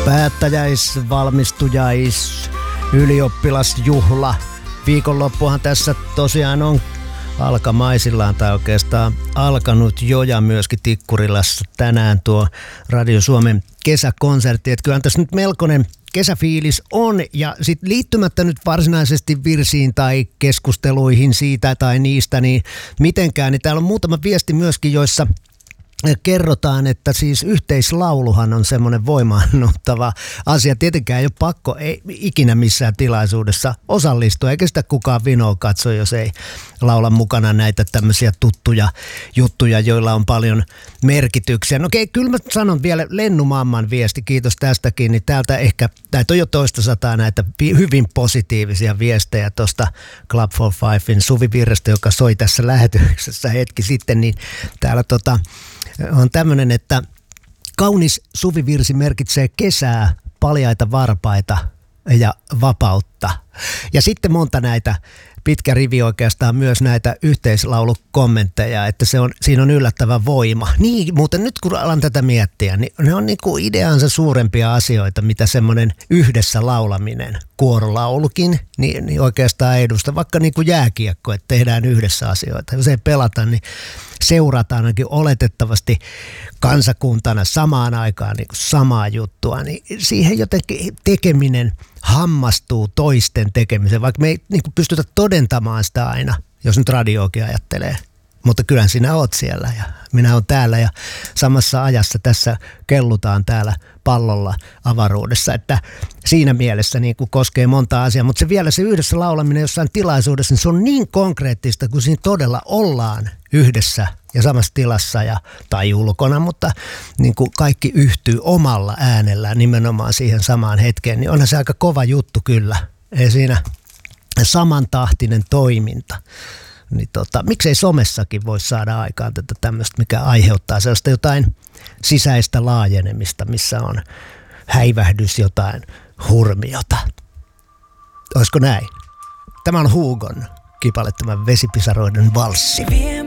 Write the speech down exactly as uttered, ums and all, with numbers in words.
Päättäjäis, valmistujais, ylioppilasjuhla. Viikonloppuhan tässä tosiaan on alkamaisillaan tai oikeastaan alkanut jo ja myöskin Tikkurilassa tänään tuo Radio Suomen kesäkonsertti. Että kyllähän tässä nyt melkoinen kesäfiilis on ja sitten liittymättä nyt varsinaisesti virsiin tai keskusteluihin siitä tai niistä niin mitenkään, niin täällä on muutama viesti myöskin, joissa kerrotaan, että siis yhteislauluhan on semmoinen voimaannuttava asia. Tietenkään ei ole pakko ei ikinä missään tilaisuudessa osallistua, eikä sitä kukaan vinoa katso, jos ei laula mukana näitä tämmöisiä tuttuja juttuja, joilla on paljon merkityksiä. No okei, kyllä mä sanon vielä Lennu Mamman viesti, kiitos tästäkin, niin täältä ehkä, näitä on jo toista sataa näitä hyvin positiivisia viestejä tuosta Club for Fivein Suvi Virrestä, joka soi tässä lähetyksessä hetki sitten, niin täällä tota on tämmöinen, että kaunis suvivirsi merkitsee kesää, paljaita varpaita ja vapautta. Ja sitten monta näitä, pitkä rivi oikeastaan myös näitä yhteislaulukommentteja, että se on, siinä on yllättävä voima. Niin, muuten nyt kun alan tätä miettiä, niin ne on niin kuin ideansa suurempia asioita, mitä semmoinen yhdessä laulaminen, kuorolaulukin, niin, niin oikeastaan edusta. Vaikka niin kuin jääkiekko, että tehdään yhdessä asioita. Jos ei pelata, niin seurataan ainakin oletettavasti kansakuntana samaan aikaan niin kuin samaa juttua, niin siihen jotenkin tekeminen hammastuu toisten tekemiseen, vaikka me ei niin kuin pystytä todentamaan sitä aina, jos nyt radioakin ajattelee. Mutta kyllä sinä oot siellä ja minä oon täällä ja samassa ajassa tässä kellutaan täällä pallolla avaruudessa, että siinä mielessä niin kuin koskee monta asiaa, mutta se vielä se yhdessä laulaminen jossain tilaisuudessa, niin se on niin konkreettista, kun siinä todella ollaan yhdessä ja samassa tilassa ja, tai ulkona, mutta niin kuin kaikki yhtyy omalla äänellään nimenomaan siihen samaan hetkeen, niin onhan se aika kova juttu kyllä. Ei siinä samantahtinen toiminta. Niin tota, miksei somessakin voi saada aikaan tätä tämmöistä, mikä aiheuttaa sellaista jotain sisäistä laajenemista, missä on häivähdys jotain hurmiota. Olisiko näin? Tämä on Hugon kipale, tämä Vesipisaroiden valssi.